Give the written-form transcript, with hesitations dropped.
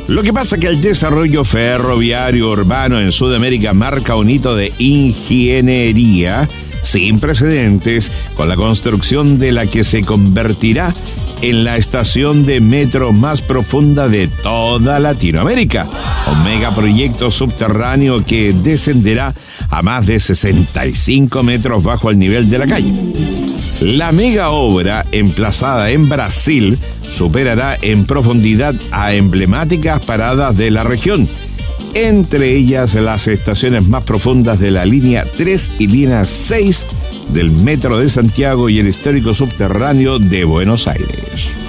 Lo que pasa es que el desarrollo ferroviario urbano en Sudamérica marca un hito de ingeniería sin precedentes con la construcción de la que se convertirá en la estación de metro más profunda de toda Latinoamérica. Un megaproyecto subterráneo que descenderá a más de 65 metros bajo el nivel de la calle. La mega obra, emplazada en Brasil, superará en profundidad a emblemáticas paradas de la región, entre ellas las estaciones más profundas de la línea 3 y línea 6 del Metro de Santiago y el histórico subterráneo de Buenos Aires.